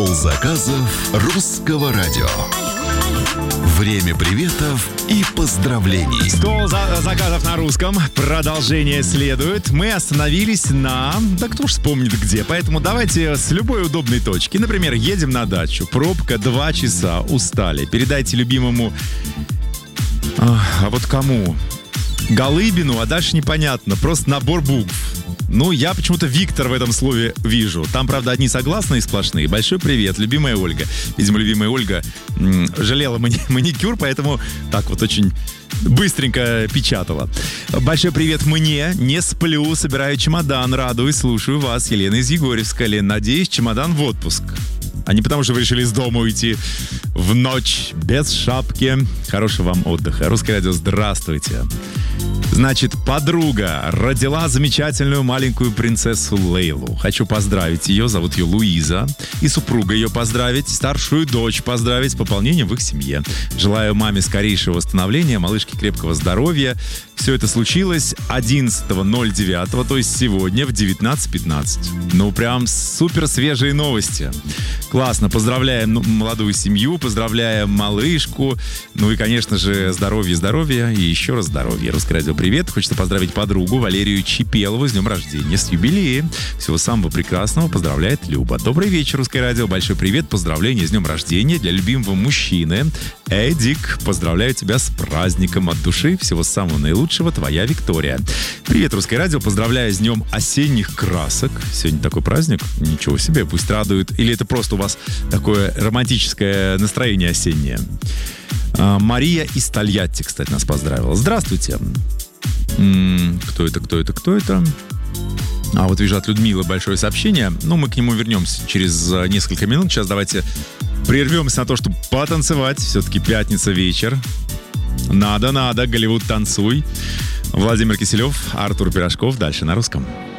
Стол заказов русского радио. Время приветов и поздравлений. Стол заказов на русском. Продолжение следует. Мы остановились на... Да кто ж вспомнит где. Поэтому давайте с любой удобной точки. Например, едем на дачу. Пробка 2 часа. Устали. Передайте любимому... А вот кому? Голыбину, а дальше непонятно. Просто набор букв. Ну, я почему-то Виктор в этом слове вижу. Там, правда, одни согласные сплошные. Большой привет, любимая Ольга. Видимо, любимая Ольга жалела маникюр, поэтому так вот очень быстренько печатала. Большой привет мне. Не сплю, собираю чемодан, радуюсь, слушаю вас. Елена из Егорьевска. Лен, надеюсь, чемодан в отпуск. А не потому, что вы решили из дома уйти в ночь без шапки. Хорошего вам отдыха. Русское радио, здравствуйте. Значит, подруга родила замечательную маленькую принцессу Лейлу. Хочу поздравить ее, зовут ее Луиза. И супруга ее поздравить, старшую дочь поздравить с пополнением в их семье. Желаю маме скорейшего восстановления, малышке крепкого здоровья. Все это случилось 11.09, то есть сегодня в 19:15. Ну, прям супер свежие новости. Классно, поздравляем молодую семью, поздравляем малышку. Ну и, конечно же, здоровья и еще раз здоровья. Русское радио, привет. Хочется поздравить подругу Валерию Чипелову с днем рождения, с юбилеем. Всего самого прекрасного поздравляет Люба. Добрый вечер, Русское радио. Большой привет, поздравления с днем рождения для любимого мужчины. Эдик, поздравляю тебя с праздником от души. Всего самого наилучшего, твоя Виктория. Привет, Русское радио. Поздравляю с днем осенних красок. Сегодня такой праздник. Ничего себе, пусть радует. Или это просто у вас такое романтическое настроение осеннее? Мария из Тольятти, кстати, нас поздравила. Здравствуйте. Кто это? А вот вижу от Людмилы большое сообщение. Ну, мы к нему вернемся через несколько минут. Сейчас давайте прервемся на то, чтобы потанцевать. Все-таки пятница вечер. Надо, Голливуд, танцуй. Владимир Киселев, Артур Пирожков. Дальше на русском.